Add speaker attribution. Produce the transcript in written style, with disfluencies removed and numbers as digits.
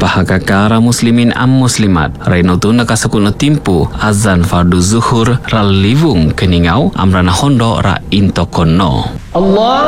Speaker 1: Bahakaka ra muslimin am muslimat rainotun nakasakun timpu azan fardu zuhur ra livung keningau amrana hondo ra intokonno.
Speaker 2: Allah